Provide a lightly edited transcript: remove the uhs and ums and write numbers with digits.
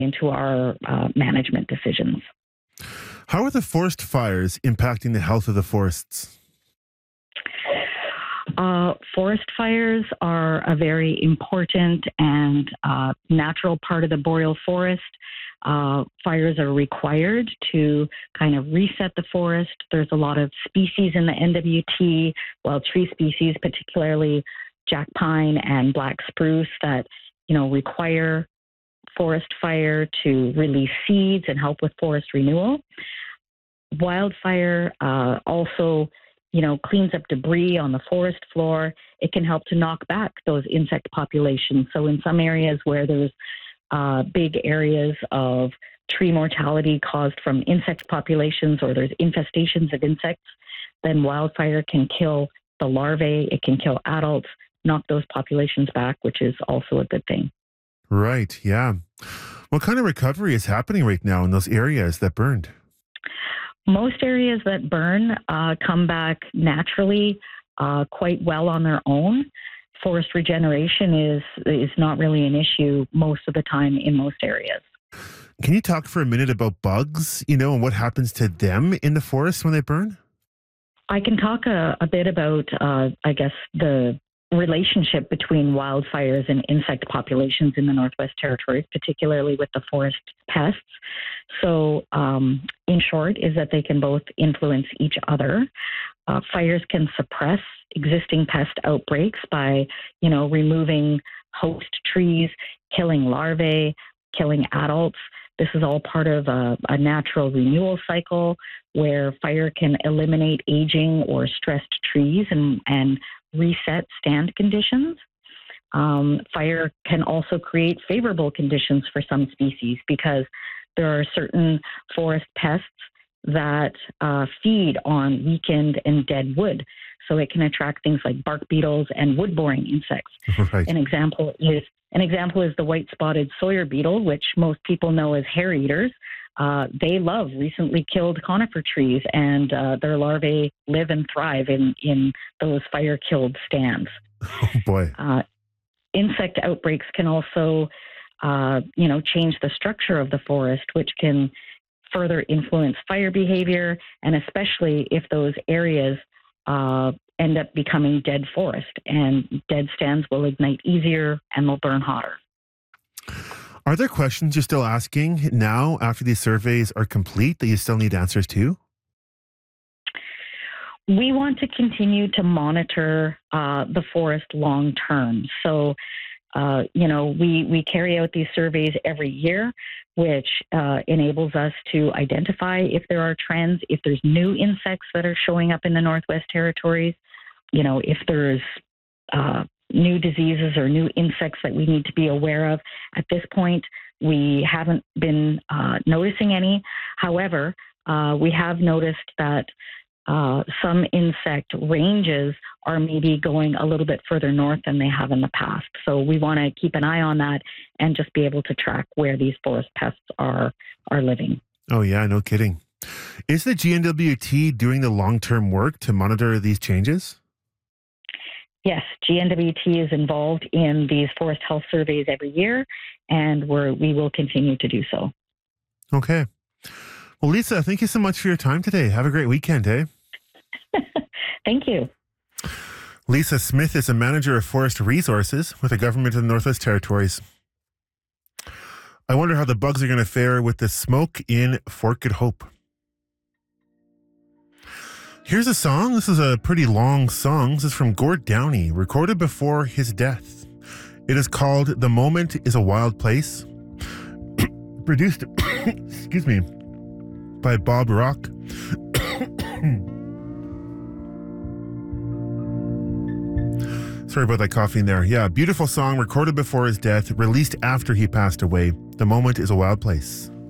into our management decisions. How are the forest fires impacting the health of the forests? Forest fires are a very important and natural part of the boreal forest. Fires are required to kind of reset the forest. There's a lot of species in the NWT, wild tree species, particularly jack pine and black spruce, that require forest fire to release seeds and help with forest renewal. Wildfire also cleans up debris on the forest floor. It can help to knock back those insect populations. So in some areas where there's big areas of tree mortality caused from insect populations, or there's infestations of insects, then wildfire can kill the larvae, it can kill adults, knock those populations back, which is also a good thing. Right, yeah. What kind of recovery is happening right now in those areas that burned? Most areas that burn come back naturally quite well on their own. Forest regeneration is not really an issue most of the time in most areas. Can you talk for a minute about bugs, and what happens to them in the forest when they burn? I can talk a bit about, the relationship between wildfires and insect populations in the Northwest Territories, particularly with the forest pests. So, in short, is that they can both influence each other. Fires can suppress existing pest outbreaks by, removing host trees, killing larvae, killing adults. This is all part of a natural renewal cycle where fire can eliminate aging or stressed trees and reset stand conditions. Fire can also create favorable conditions for some species because there are certain forest pests that feed on weakened and dead wood. So it can attract things like bark beetles and wood-boring insects. Right. An example is the white-spotted Sawyer beetle, which most people know as hair eaters. They love recently killed conifer trees, and their larvae live and thrive in those fire-killed stands. Oh, boy. Insect outbreaks can also, change the structure of the forest, which can further influence fire behavior, and especially if those areas end up becoming dead forest, and dead stands will ignite easier and will burn hotter. Are there questions you're still asking now after these surveys are complete that you still need answers to? We want to continue to monitor the forest long term. So, we carry out these surveys every year, which enables us to identify if there are trends, if there's new insects that are showing up in the Northwest Territories, if there's new diseases or new insects that we need to be aware of. At this point, we haven't been noticing any. However, we have noticed that some insect ranges are maybe going a little bit further north than they have in the past. So we want to keep an eye on that and just be able to track where these forest pests are living. Oh, yeah, no kidding. Is the GNWT doing the long-term work to monitor these changes? Yes, GNWT is involved in these forest health surveys every year, and we will continue to do so. Okay. Well, Lisa, thank you so much for your time today. Have a great weekend, eh? Thank you. Lisa Smith is a manager of forest resources with the government of the Northwest Territories. I wonder how the bugs are going to fare with the smoke in Fort Good Hope. Here's a song. This is a pretty long song. This is from Gord Downey, recorded before his death. It is called The Moment is a Wild Place. Produced, excuse me, by Bob Rock. Sorry about that coughing there. Yeah, beautiful song, recorded before his death, released after he passed away. The Moment is a Wild Place.